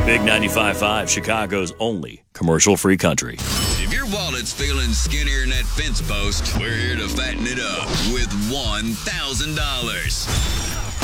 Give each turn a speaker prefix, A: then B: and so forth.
A: Big 95.5, Chicago's only commercial-free country.
B: If your wallet's feeling skinnier than that fence post, we're here to fatten it up with $1,000.